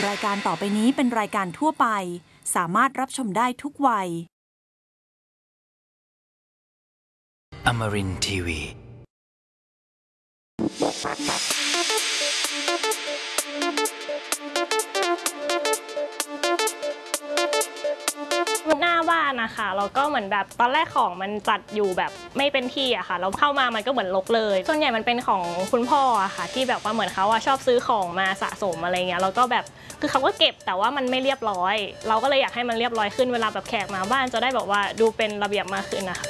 รายการต่อไปนี้เป็นรายการทั่วไปสามารถรับชมได้ทุกวัย Amarin Tiwi หน้าบ้านนะคะแล้วก็เหมือนแบบตอนแรกของมันจัดอยู่แบบไม่เป็นที่อะค่ะเราเข้ามามันก็เหมือนรกเลยส่วนใหญ่มันเป็นของคุณพ่ออะค่ะที่แบบว่าเหมือนเขาชอบซื้อของมาสะสมอะไรเงี้ยแล้วก็แบบคือเขาก็เก็บแต่ว่ามันไม่เรียบร้อยเราก็เลยอยากให้มันเรียบร้อยขึ้นเวลาแบบแขกมาบ้านจะได้แบบว่าดูเป็นระเบียบมากขึ้นนะคะ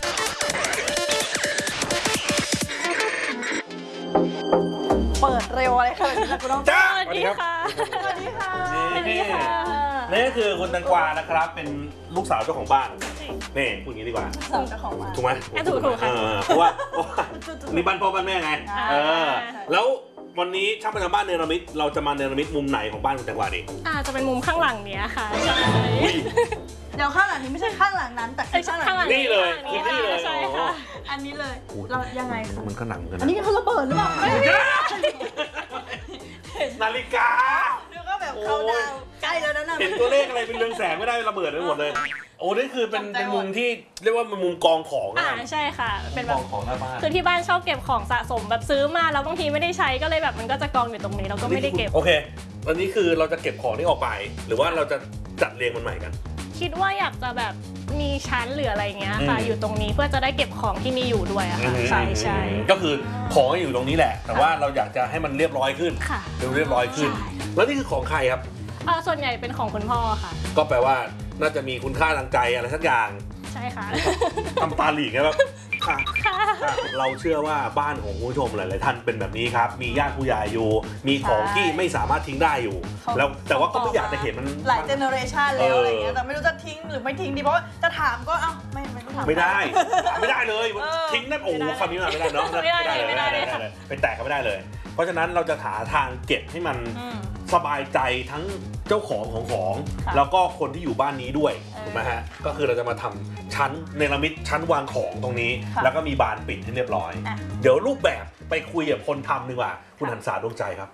เปิดเร็วอะไรขนาดนี้นะคุณน้องจ้าสวัสดีค่ะสวัสดีค่ะสวัสดีค่ะนี่ก็คือคุณแตงกวานะครับเป็นลูกสาวเจ้าของบ้านนี่พูดอย่างนี้ดีกว่าสาวเจ้าของบ้านถูกไหมถูกค่ะเพราะว่านี่บ้านพ่อบ้านแม่ไงแล้ววันนี้ช่างประจำบ้านเนรมิตเราจะมาเนรมิตมุมไหนของบ้านคุณแตงกวาดีจะเป็นมุมข้างหลังเนี้ยค่ะใช่เดี๋ยวข้างหลังนี้ไม่ใช่ข้างหลังนั้นแต่ข้างหลังนี่เลยใช่ค่ะอันนี้เลยเรายังไงคะมันก็หนังกันอันนี้เขาระเบิดหรือเปล่านาฬิกาดูก็แบบเขาดาวใกล้แล้วนะเห็นตัวเลขอะไรเป็นเรืองแสงไม่ได้ระเบิดไปหมดเลยโอ้นี่คือเป็นมุมที่เรียกว่าเป็นมุมกองของใช่ค่ะเป็นแบบของหน้าบ้านคือที่บ้านชอบเก็บของสะสมแบบซื้อมาแล้วบางทีไม่ได้ใช้ก็เลยแบบมันก็จะกองอยู่ตรงนี้เราก็ไม่ได้เก็บโอเควันนี้คือเราจะเก็บของที่ออกไปหรือว่าเราจะจัดเรียงมันใหม่กันคิดว่าอยากจะแบบมีชั้นหรืออะไรเงี้ยค่ะอยู่ตรงนี้เพื่อจะได้เก็บของที่มีอยู่ด้วยอะค่ะใช่ก็คือของอยู่ตรงนี้แหละแต่ว่าเราอยากจะให้มันเรียบร้อยขึ้นเรียบร้อยขึ้นแล้วนี่คือของใครครับส่วนใหญ่เป็นของคุณพ่อค่ะก็แปลว่าน่าจะมีคุณค่าทางใจอะไรสักอย่างใช่ค่ะทำตาหลีกไงแบบเราเชื่อว่าบ้านของคุณผู้ชมหลายๆท่านเป็นแบบนี้ครับมีญาติผู้ใหญ่อยู่มีของที่ไม่สามารถทิ้งได้อยู่แล้วแต่ว่าก็ไม่อยากจะเห็นมันหลายเจเนอเรชันแล้วอะไรเงี้ยแต่ไม่รู้จะทิ้งหรือไม่ทิ้งดีเพราะว่าจะถามก็ไม่ได้เลยทิ้งนั่นโอ้คำนี้ไม่ได้เนาะไม่ได้ไปแตกก็ไม่ได้เลยเพราะฉะนั้นเราจะหาทางเก็บให้มันสบายใจทั้งเจ้าของแล้วก็คนที่อยู่บ้านนี้ด้วยถูกไหมฮะก็คือเราจะมาทำชั้นเนรมิตชั้นวางของตรงนี้แล้วก็มีบานปิดให้เรียบร้อยเดี๋ยวรูปแบบไปคุยกับคนทำดีกว่าคุณหันษาดวงใจครับ